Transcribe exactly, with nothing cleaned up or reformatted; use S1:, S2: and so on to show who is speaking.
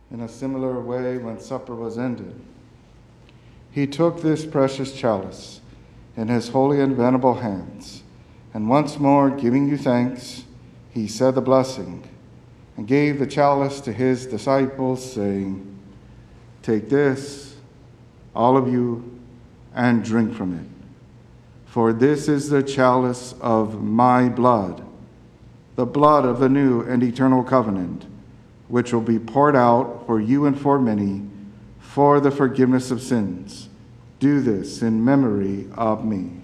S1: In a similar way, when supper was ended, he took this precious chalice in his holy and venerable hands, and once more giving you thanks, he said the blessing and gave the chalice to his disciples, saying, "Take this, all of you, and drink from it. For this is the chalice of my blood, the blood of the new and eternal covenant, which will be poured out for you and for many for the forgiveness of sins. Do this in memory of me."